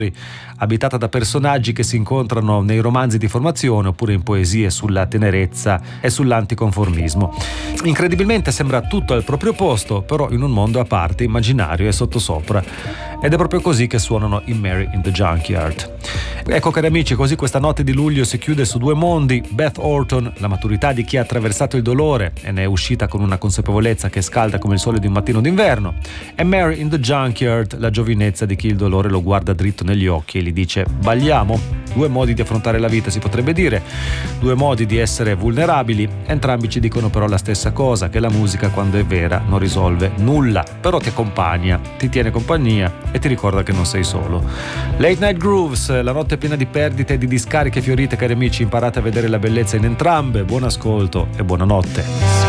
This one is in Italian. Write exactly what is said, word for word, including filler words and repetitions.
abitata da personaggi che si incontrano nei romanzi di formazione oppure in poesie sulla tenerezza e sull'anticonformismo. Incredibilmente sembra tutto al proprio posto, però in un mondo a parte, immaginario e sottosopra. Ed è proprio così che suonano i Mary in the Junkyard. Ecco, cari amici, così questa notte di luglio si chiude su due mondi: Beth Orton, la maturità di chi ha attraversato il dolore e ne è uscita con una consapevolezza che scalda come il sole di un mattino d'inverno, e Mary in the Junkyard, la giovinezza di chi il dolore lo guarda dritto negli occhi e gli dice: balliamo? Due modi di affrontare la vita, si potrebbe dire, due modi di essere vulnerabili. Entrambi ci dicono però la stessa cosa, che la musica, quando è vera, non risolve nulla, però ti accompagna, ti tiene compagnia e ti ricorda che non sei solo. Late Night Grooves, la notte piena di perdite e di discariche fiorite, cari amici, imparate a vedere la bellezza in entrambe. Buon ascolto e buonanotte.